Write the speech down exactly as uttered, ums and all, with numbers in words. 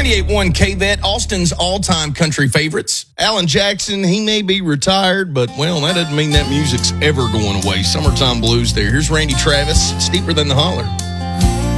ninety-eight point one K-Vet, Austin's all-time country favorites. Alan Jackson, he may be retired, but, well, that doesn't mean that music's ever going away. Summertime Blues there. Here's Randy Travis, Steeper Than the Holler.